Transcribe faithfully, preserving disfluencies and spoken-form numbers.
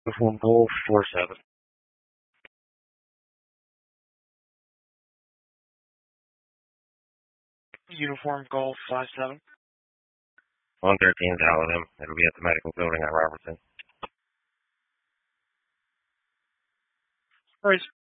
Uniform Golf four seven. Uniform Golf five seven. one thirteen's out with him. It'll be at the medical building on Robertson. All right.